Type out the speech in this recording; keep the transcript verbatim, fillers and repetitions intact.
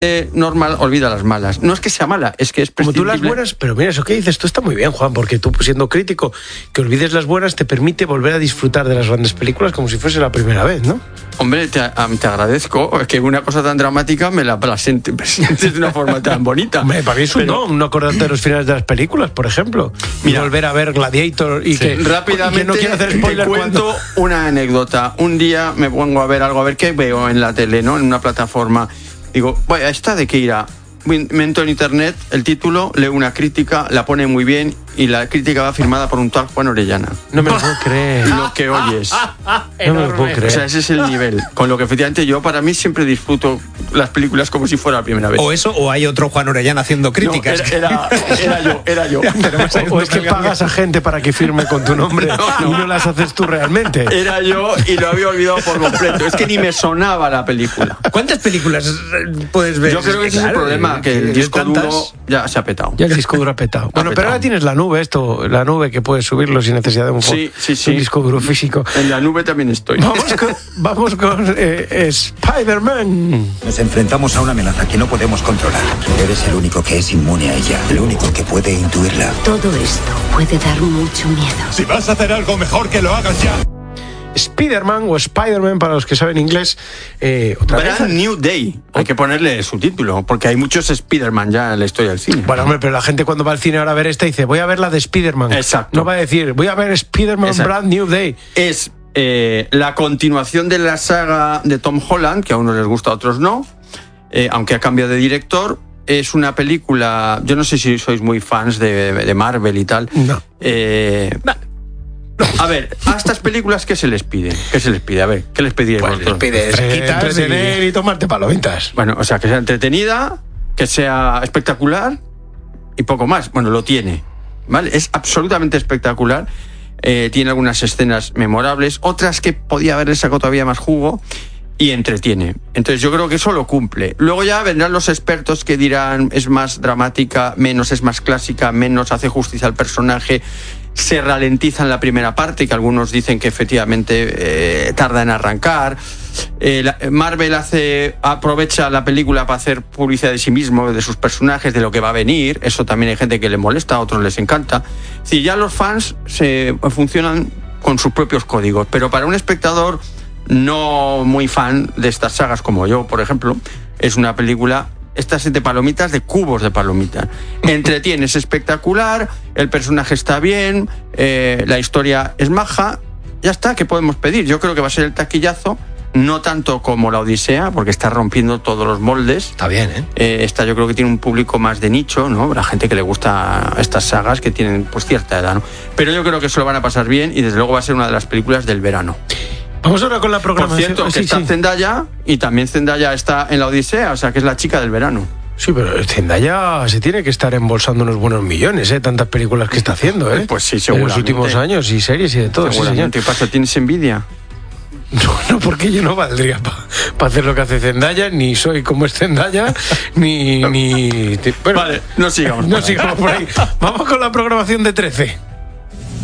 Eh, normal, olvida las malas. No es que sea mala, es que es prescindible. Como tú las buenas, pero mira, eso que dices, tú está muy bien, Juan, porque tú, siendo crítico, que olvides las buenas te permite volver a disfrutar de las grandes películas como si fuese la primera vez, ¿no? Hombre, te, te agradezco que una cosa tan dramática me la presentes de una forma tan bonita. Hombre, para mí es un pero... don no acordarte de los finales de las películas, por ejemplo. Mira, y volver a ver Gladiator y sí, que rápidamente que no quiero hacer spoiler te cuento cuando... una anécdota. Un día me pongo a ver algo, a ver qué veo en la tele, ¿no? En una plataforma. Digo, vaya, ¿esta de qué irá? Me entro en internet, el título, leo una crítica, la pone muy bien y la crítica va firmada por un tal Juan Orellana. No me lo puedo creer. Lo que oyes. No me lo puedo creer. O sea, ese es el nivel. Con lo que efectivamente yo, para mí, siempre disfruto las películas como si fuera la primera vez. O eso, o hay otro Juan Orellana haciendo críticas. No, era, era, era yo, era yo. O, o es que pagas a gente para que firme con tu nombre no, no. y no las haces tú realmente. Era yo y lo había olvidado por completo. Es que ni me sonaba la película. ¿Cuántas películas puedes ver? Yo creo que ese claro, es el problema, que el disco tantas... duro ya se ha petado. Ya el disco duro ha petado. Bueno, petado. Pero ahora tienes la nube, esto, la nube que puedes subirlo sin necesidad de un, sí, sí, sí. un disco duro físico. En la nube también estoy. Vamos con, vamos con eh, Spider-Man. Nos enfrentamos a una amenaza que no podemos controlar. Eres el único que es inmune a ella, el único que puede intuirla. Todo esto puede dar mucho miedo. Si vas a hacer algo, mejor que lo hagas ya. Spider-Man o Spider-Man, para los que saben inglés. Eh, otra Brand vez. New Day. Hay que ponerle su título, porque hay muchos Spider-Man ya en la historia del cine. Bueno, hombre, pero la gente cuando va al cine ahora a ver esta dice, voy a ver la de Spider-Man. Exacto. No va a decir, voy a ver Spider-Man Exacto. Brand New Day. Es eh, la continuación de la saga de Tom Holland, que a unos les gusta, a otros no, eh, aunque ha cambiado de director. Es una película, yo no sé si sois muy fans de, de Marvel y tal. No. Eh, no. A ver, a estas películas, ¿qué se les pide? ¿Qué se les pide? A ver, ¿qué les pediríais pues vosotros? Les pides eh, entretener y... y tomarte palomitas. Bueno, o sea, que sea entretenida, que sea espectacular y poco más. Bueno, lo tiene, ¿vale? Es absolutamente espectacular. Eh, tiene algunas escenas memorables, otras que podía haberle sacado todavía más jugo y entretiene. Entonces yo creo que eso lo cumple. Luego ya vendrán los expertos que dirán es más dramática, menos es más clásica, menos hace justicia al personaje, se ralentiza en la primera parte, que algunos dicen que efectivamente eh, tarda en arrancar. Eh, la, Marvel hace aprovecha la película para hacer publicidad de sí mismo, de sus personajes, de lo que va a venir. Eso también hay gente que le molesta, a otros les encanta. Es decir, ya los fans se funcionan con sus propios códigos, pero para un espectador no muy fan de estas sagas como yo, por ejemplo, es una película, estas de palomitas, de cubos de palomitas. Entretiene, es espectacular, el personaje está bien, eh, la historia es maja, ya está, ¿qué podemos pedir? Yo creo que va a ser el taquillazo, no tanto como la Odisea, porque está rompiendo todos los moldes. Está bien, ¿eh? eh esta yo creo que tiene un público más de nicho, ¿no? La gente que le gusta estas sagas que tienen pues cierta edad, ¿no? Pero yo creo que se lo van a pasar bien y desde luego va a ser una de las películas del verano. Vamos ahora con la programación. Por cierto, que sí, está sí. Zendaya y también Zendaya está en la Odisea, o sea que es la chica del verano. Sí, pero Zendaya se tiene que estar embolsando unos buenos millones, ¿eh? Tantas películas que está haciendo, ¿eh? Pues sí, en seguramente. los últimos años y series y de todo. Sí, señor. ¿Qué pasa? ¿Tienes envidia? No, no, porque yo no valdría para pa hacer lo que hace Zendaya, ni soy como es Zendaya, ni... ni... Bueno, vale, no sigamos. No sigamos por ahí. Vamos con la programación de trece.